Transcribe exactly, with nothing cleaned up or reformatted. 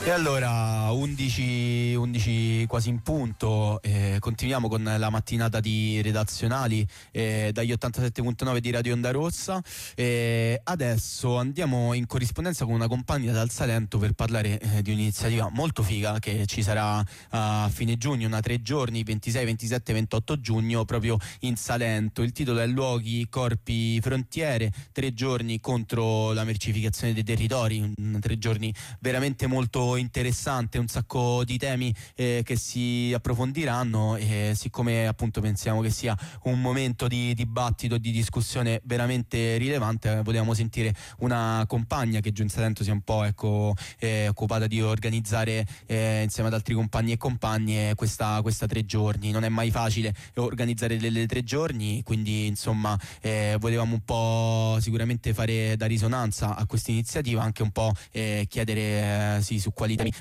E allora undici, undici quasi in punto, eh, continuiamo con la mattinata di redazionali eh, dagli ottantasette virgola nove di Radio Onda Rossa. Eh, adesso andiamo in corrispondenza con una compagna dal Salento per parlare eh, di un'iniziativa molto figa che ci sarà a fine giugno, una tre giorni, ventisei, ventisette, ventotto giugno, proprio in Salento. Il titolo è Luoghi, Corpi, Frontiere, tre giorni contro la mercificazione dei territori, un, tre giorni veramente molto interessante, un sacco di temi eh, che si approfondiranno, e siccome appunto pensiamo che sia un momento di dibattito, di discussione veramente rilevante, volevamo sentire una compagna che giù in Salento si è un po' ecco, eh, occupata di organizzare eh, insieme ad altri compagni e compagne questa, questa tre giorni. Non è mai facile organizzare delle tre giorni, quindi insomma eh, volevamo un po' sicuramente fare da risonanza a questa iniziativa, anche un po' eh, chiedere eh, sì, su quali temi